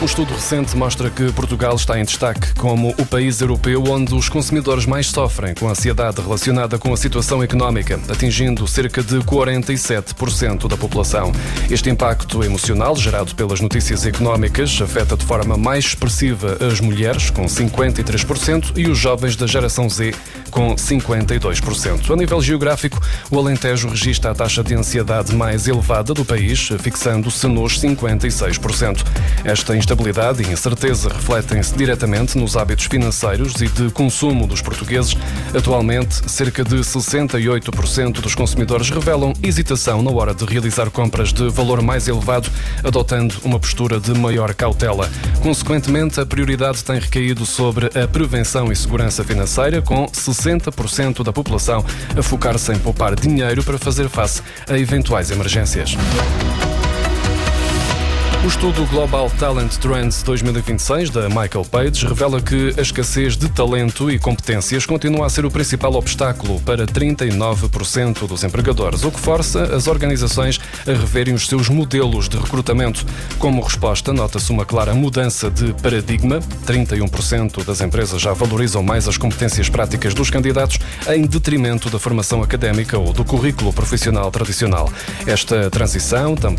estudo recente mostra que Portugal está em destaque como o país europeu onde os consumidores mais sofrem com a ansiedade relacionada com a situação económica, atingindo cerca de 47% da população. Este impacto emocional gerado pelas notícias económicas afeta de forma mais expressiva as mulheres, com 53%, e os jovens da geração Z, com 52%. A nível geográfico, o Alentejo registra a taxa de ansiedade mais elevada do país, fixando-se nos 56%. Esta instabilidade e incerteza refletem-se diretamente nos hábitos financeiros e de consumo dos portugueses. Atualmente, cerca de 68% dos consumidores revelam hesitação na hora de realizar compras de valor mais elevado, adotando uma postura de maior cautela. Consequentemente, a prioridade tem recaído sobre a prevenção e segurança financeira, com 60% da população a focar-se em poupar dinheiro para fazer face a eventuais emergências. O estudo Global Talent Trends 2026 da Michael Page revela que a escassez de talento e competências continua a ser o principal obstáculo para 39% dos empregadores, o que força as organizações a reverem os seus modelos de recrutamento. Como resposta, nota-se uma clara mudança de paradigma. 31% das empresas já valorizam mais as competências práticas dos candidatos em detrimento da formação académica ou do currículo profissional tradicional. Esta transição também